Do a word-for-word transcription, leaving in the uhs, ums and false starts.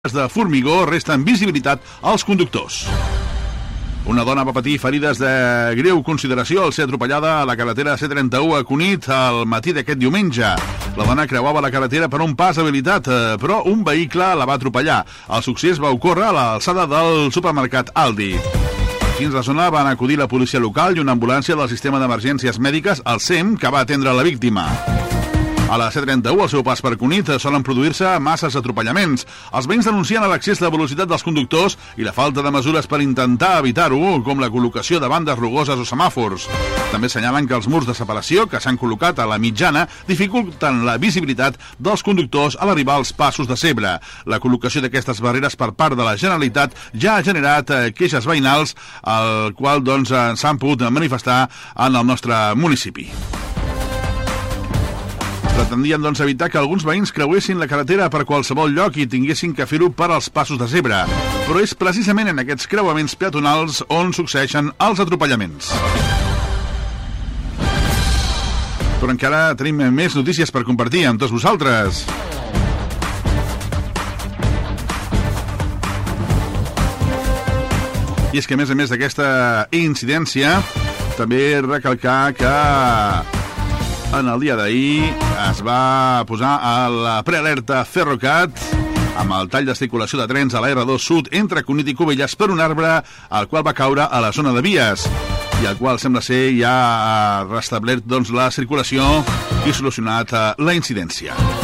de formigó resten visibilitat als conductors. Una dona va patir ferides de greu consideració al ser atropellada a la carretera C trenta-u a Cunit al matí d'aquest diumenge. La dona creuava la carretera per un pas habilitat, però un vehicle la va atropellar. El succés va ocórrer a l'alçada del supermercat Aldi. Fins a la zona van acudir la policia local i una ambulància del sistema d'emergències mèdiques, el S E M, que va atendre la víctima. A la C trenta-u, al seu pas per Cunit, solen produir-se masses atropellaments. Els veïns denuncien l'excés de velocitat dels conductors i la falta de mesures per intentar evitar-ho, com la col·locació de bandes rugoses o semàfors. També assenyalen que els murs de separació que s'han col·locat a la mitjana dificulten la visibilitat dels conductors a l'arribar als passos de zebra. La col·locació d'aquestes barreres per part de la Generalitat ja ha generat queixes veïnals, al qual doncs, s'han pogut manifestar en el nostre municipi. Pretendien, doncs, evitar que alguns veïns creuessin la carretera per qualsevol lloc i tinguessin que fer-ho per als passos de zebra. Però és precisament en aquests creuaments peatonals on succeeixen els atropellaments. Però encara tenim més notícies per compartir amb tots vosaltres. I és que, a més a més d'aquesta incidència, també recalcar que en el dia d'ahir es va posar a la prealerta Ferrocat amb el tall de circulació de trens a la R dos Sud entre Cunit i Cubelles per un arbre al qual va caure a la zona de vies i al qual sembla ser ja ha restablert doncs, la circulació i solucionat la incidència.